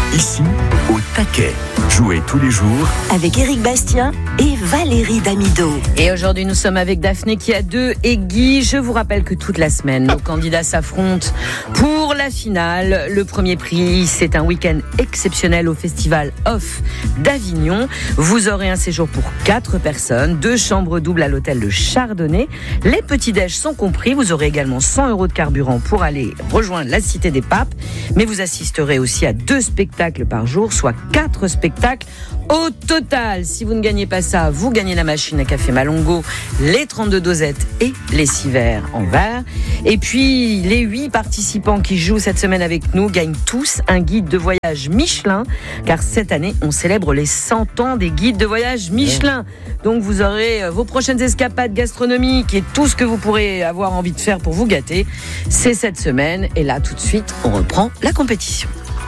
Ici, au taquet. Jouez tous les jours avec Éric Bastien et Valérie Damido. Et aujourd'hui, nous sommes avec Daphné qui a 2 et Guy. Je vous rappelle que toute la semaine, nos candidats s'affrontent pour la finale. Le premier prix, c'est un week-end exceptionnel au Festival Off d'Avignon. Vous aurez un séjour pour 4 personnes, 2 chambres doubles à l'hôtel de Chardonnay. Les petits-déj sont compris. Vous aurez également 100 € de carburant pour aller rejoindre la Cité des Papes. Mais vous assisterez aussi à 2 spectacles par jour, soit 4 spectacles au total. Si vous ne gagnez pas ça, vous gagnez la machine à café Malongo, les 32 dosettes et les 6 verres en verre. Et puis, les 8 participants qui jouent cette semaine avec nous gagnent tous un guide de voyage Michelin, car cette année, on célèbre les 100 ans des guides de voyage Michelin. Donc, vous aurez vos prochaines escapades gastronomiques et tout ce que vous pourrez avoir envie de faire pour vous gâter. C'est cette semaine. Et là, tout de suite, on reprend la compétition.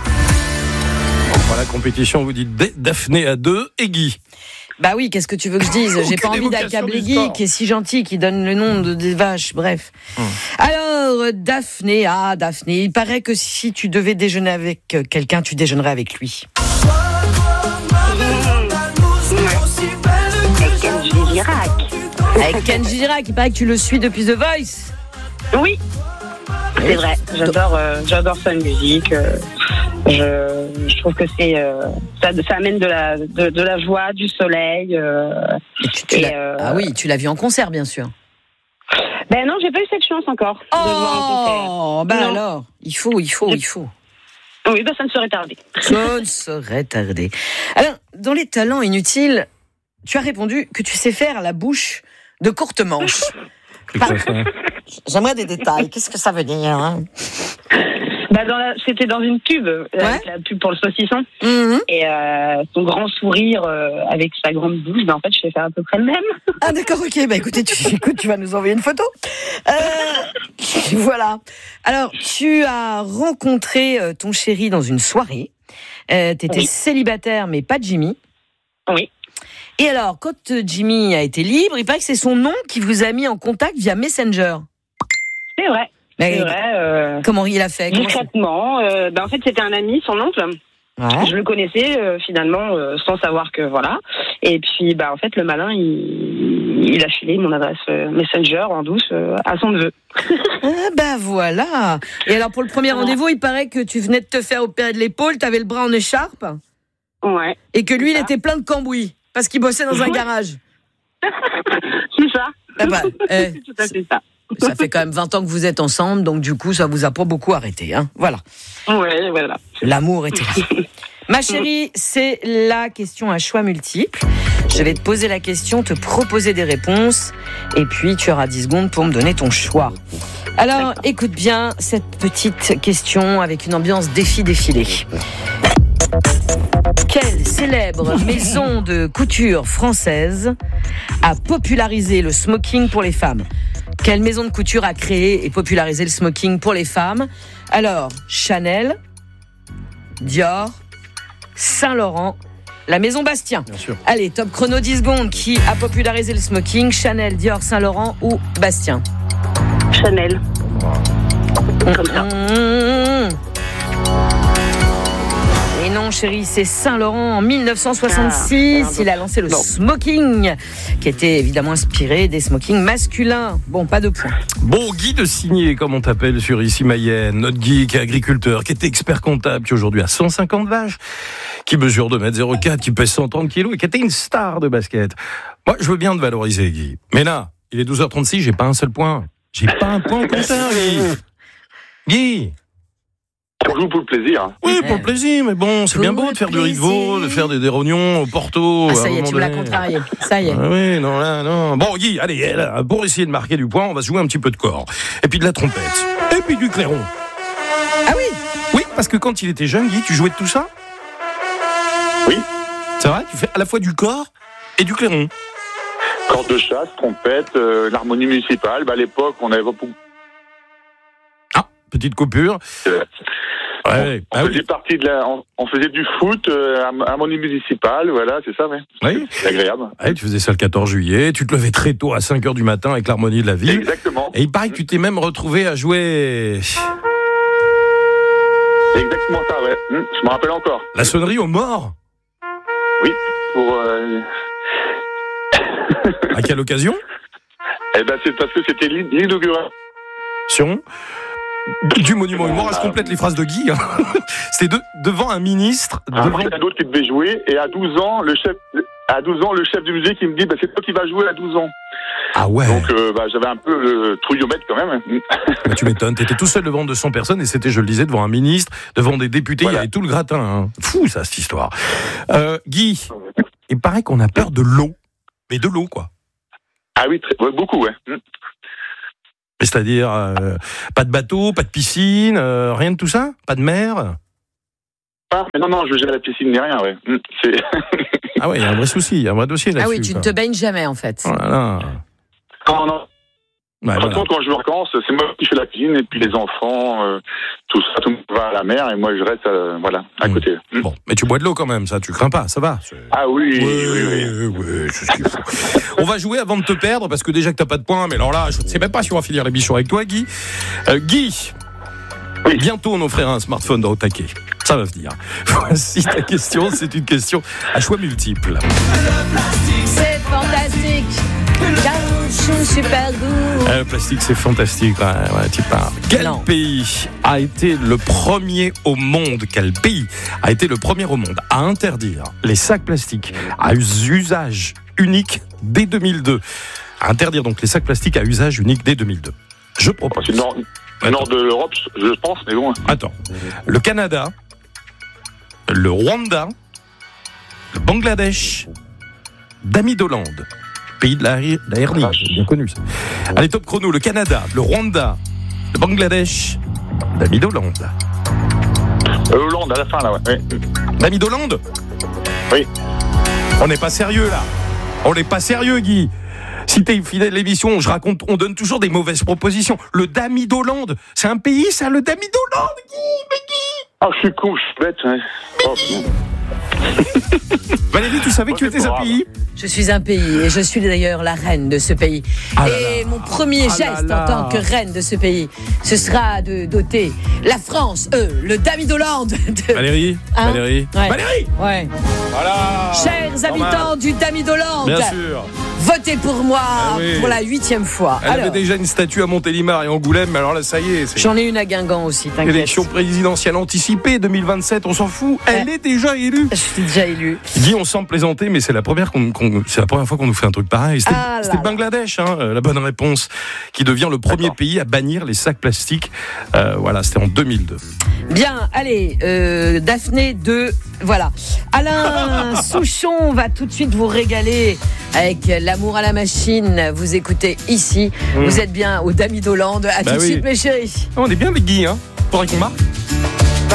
La compétition, vous dites Daphné à 2 et Guy. Bah oui, qu'est-ce que tu veux que je dise ? J'ai pas envie d'accabler Guy, qui est si gentil, qui donne le nom des vaches, bref. Alors, Daphné, il paraît que si tu devais déjeuner avec quelqu'un, tu déjeunerais avec lui. Avec Kenji Girac. Avec Kenji Girac, il paraît que tu le suis depuis The Voice. Oui, c'est vrai, j'adore sa musique. Je trouve que ça amène de la joie, du soleil. Ah oui, tu l'as vu en concert, bien sûr. Ben non, j'ai pas eu cette chance encore de voir en concert. Ben Non. alors, il faut. Oui, ben ça ne serait tardé. Ça ne serait tardé. Alors, dans les talents inutiles, tu as répondu que tu sais faire la bouche de courte manche. J'aimerais des détails. Qu'est-ce que ça veut dire, hein ? C'était dans une pub, avec la pub pour le saucisson. Et son grand sourire avec sa grande bouche, en fait, je sais faire à peu près le même. Ah d'accord, ok. Bah écoutez, tu vas nous envoyer une photo. Voilà. Alors, tu as rencontré ton chéri dans une soirée. T'étais célibataire, mais pas Jimmy. Oui. Et alors, quand Jimmy a été libre, il paraît que c'est son nom qui vous a mis en contact via Messenger. C'est vrai. Mais c'est vrai. Comment il a fait ? Discrètement. En fait, c'était un ami, son oncle. Ouais. Je le connaissais finalement sans savoir que voilà. Et puis, en fait, le malin, il a filé mon adresse Messenger en douce à son neveu. Voilà. Et alors, pour le premier rendez-vous, il paraît que tu venais de te faire opérer de l'épaule, t'avais le bras en écharpe. Ouais. Et que lui, il était plein de cambouis parce qu'il bossait dans un garage. C'est ça. C'est tout à fait ça. Ça fait quand même 20 ans que vous êtes ensemble, donc du coup, ça vous a pas beaucoup arrêté, hein. Voilà. Ouais, voilà. L'amour était là. Ma chérie, c'est la question à choix multiples. Je vais te poser la question, te proposer des réponses, et puis tu auras 10 secondes pour me donner ton choix. Alors, écoute bien cette petite question avec une ambiance défi-défilé. Quelle célèbre maison de couture française a popularisé le smoking pour les femmes ? Quelle maison de couture a créé et popularisé le smoking pour les femmes ? Alors, Chanel, Dior, Saint-Laurent, la maison Bastien. Bien sûr. Allez, top chrono 10 secondes. Qui a popularisé le smoking ? Chanel, Dior, Saint-Laurent ou Bastien ? Chanel. Comme ça. Et non, chérie, c'est Saint-Laurent. En 1966, il a lancé le smoking, qui était évidemment inspiré des smokings masculins. Bon, pas de points. Bon, Guy de Signé, comme on t'appelle sur Ici Mayenne, notre Guy qui est agriculteur, qui est expert comptable, qui aujourd'hui a 150 vaches, qui mesure 2,04 m, qui pèse 130 kg et qui était une star de basket. Moi, je veux bien te valoriser, Guy. Mais là, il est 12h36, j'ai pas un seul point. J'ai pas un point au compteur, Guy. Guy. On joue pour le plaisir. Oui, pour le plaisir, mais bon, c'est bien beau de faire du riz de veau, de faire des rognons au Porto. Ah, ça y est, tu me l'as contrarié. Ça y est. Ah oui, non, là, non. Bon, Guy, allez, là, pour essayer de marquer du point, on va se jouer un petit peu de corps. Et puis de la trompette. Et puis du clairon. Ah oui ? Oui, parce que quand il était jeune, Guy, tu jouais de tout ça ? Oui. C'est vrai ? Tu fais à la fois du corps et du clairon. Corde de chasse, trompette, l'harmonie municipale. À l'époque, on avait beaucoup. Ah, petite coupure. Ouais, on faisait partie on faisait du foot, harmonie municipale, voilà, c'est ça, Oui. C'est agréable. Ouais, tu faisais ça le 14 juillet, tu te levais très tôt à 5h du matin avec l'harmonie de la ville. Exactement. Et il paraît que tu t'es même retrouvé à jouer Exactement ça, ouais. Je me rappelle encore. La sonnerie aux morts. Oui, pour... À quelle occasion? Eh ben, c'est parce que c'était l'inauguration du monument aux morts. Je complète les phrases de Guy. Hein. C'était devant un ministre. Après, il y a d'autres qui devaient jouer. Et à 12 ans, le chef du musée qui me dit c'est toi qui vas jouer à 12 ans. Ah ouais. Donc j'avais un peu le trouillomètre quand même. Bah, tu m'étonnes, t'étais tout seul devant 200 personnes et c'était, je le disais, devant un ministre, devant des députés, voilà. Il y avait tout le gratin. Hein. Fou ça, cette histoire. Guy, il paraît qu'on a peur de l'eau. Mais de l'eau, quoi. Ah oui, beaucoup, ouais. C'est-à-dire, pas de bateau, pas de piscine, rien de tout ça? Pas de mer? Mais non, je vais à la piscine ni rien, ouais. Ah ouais, il y a un vrai souci, il y a un vrai dossier là-dessus. Ah oui, tu ne te baignes jamais, en fait. Voilà. Non. Ouais, Par contre, quand je vais en vacances, c'est moi qui fais la piscine, et puis les enfants, tout ça, tout le monde va à la mer, et moi je reste à côté. Bon, mais tu bois de l'eau quand même, ça, tu crains pas, ça va. Ah oui. Oui, c'est ce qu'il faut. On va jouer avant de te perdre, parce que déjà que t'as pas de points, mais alors là, je ne sais même pas si on va finir l'émission avec toi, Guy. Guy, oui. Bientôt on offrira un smartphone dans Au Taquet. Ça va venir. Voici ta question, c'est une question à choix multiples. C'est fantastique. Caoutchouc, super goût. Le plastique, c'est fantastique. Ouais, tu parles. Quel pays a été le premier au monde à interdire les sacs plastiques à usage unique dès 2002? À interdire donc les sacs plastiques à usage unique dès 2002. Je propose. C'est le nord de l'Europe, je pense, mais bon. Attends. Le Canada, le Rwanda, le Bangladesh, Damidoland. Pays de la hernie, c'est bien connu ça. Allez, top chrono, le Canada, le Rwanda, le Bangladesh, Damidoland. Hollande à la fin là, ouais. Damidoland? Oui. On n'est pas sérieux là. On n'est pas sérieux, Guy. Si t'es fidèle à l'émission, on donne toujours des mauvaises propositions. Le Damidoland, c'est un pays ça, le Damidoland, Guy. Ah, je suis con, je suis bête. Ouais. Valérie, tu savais que tu étais un pays? Je suis un pays et je suis d'ailleurs la reine de ce pays. Et mon premier geste en tant que reine de ce pays, ce sera de doter la France, le Damidoland. Valérie, Valérie, ouais. Valérie. Ouais. Voilà. Chers habitants du Damidoland, bien sûr. Votez pour moi pour la 8e fois. Elle avait déjà une statue à Montélimar et Angoulême, mais alors là, ça y est. J'en ai une à Guingamp aussi, t'inquiète. Élection présidentielle anticipée 2027, on s'en fout. Elle est déjà élue. Je suis déjà élue. Guy, on semble plaisanter, mais c'est la première fois qu'on nous fait un truc pareil. C'était le Bangladesh, la bonne réponse, qui devient le premier pays à bannir les sacs plastiques. Voilà, c'était en 2002. Bien, allez, Daphné 2, voilà. Alain Souchon va tout de suite vous régaler avec l'amour à la machine. Vous écoutez ici, vous êtes bien au Damidoland. À tout de suite, mes chéris. On est bien avec Guy, hein. Faudrait qu'on marque.